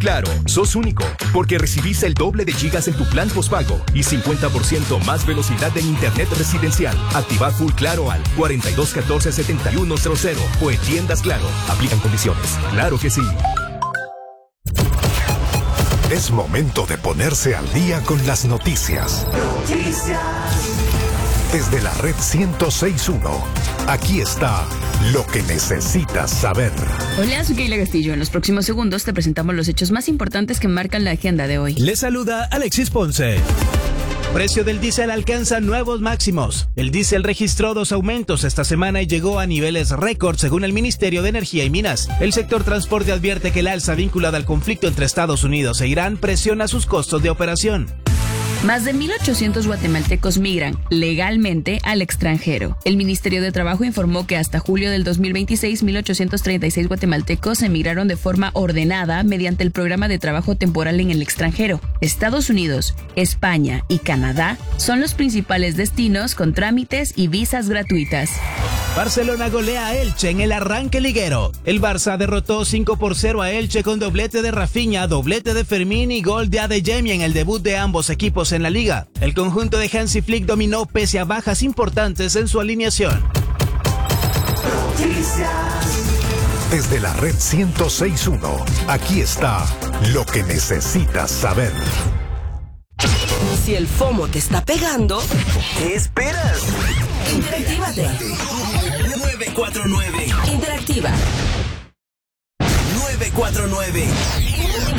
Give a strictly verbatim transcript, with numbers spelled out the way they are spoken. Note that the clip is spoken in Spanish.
Claro, sos único, porque recibís el doble de gigas en tu plan postpago y cincuenta por ciento más velocidad en internet residencial. Activa Full Claro al cuatro dos uno cuatro, siete uno cero cero o en tiendas Claro. Aplican condiciones. Claro que sí. Es momento de ponerse al día con las noticias. Noticias. Desde la red ciento seis punto uno, aquí está lo que necesitas saber. Hola, soy Keila Castillo. En los próximos segundos te presentamos los hechos más importantes que marcan la agenda de hoy. Les saluda Alexis Ponce. Precio del diésel alcanza nuevos máximos. El diésel registró dos aumentos esta semana y llegó a niveles récord según el Ministerio de Energía y Minas. El sector transporte advierte que el alza vinculada al conflicto entre Estados Unidos e Irán presiona sus costos de operación. Más de mil ochocientos guatemaltecos migran legalmente al extranjero. El Ministerio de Trabajo informó que hasta julio del dos mil veintiséis, mil ochocientos treinta y seis guatemaltecos emigraron de forma ordenada mediante el programa de trabajo temporal en el extranjero. Estados Unidos, España y Canadá son los principales destinos con trámites y visas gratuitas. Barcelona golea a Elche en el arranque liguero. El Barça derrotó cinco por cero a Elche con doblete de Rafinha, doblete de Fermín y gol de Adeyemi en el debut de ambos equipos en la liga. El conjunto de Hansi Flick dominó pese a bajas importantes en su alineación. Desde la red ciento seis punto uno, aquí está lo que necesitas saber. Si el FOMO te está pegando, ¿qué esperas? Interactívate. nueve cuatro nueve. Interactiva. nueve cuatro nueve.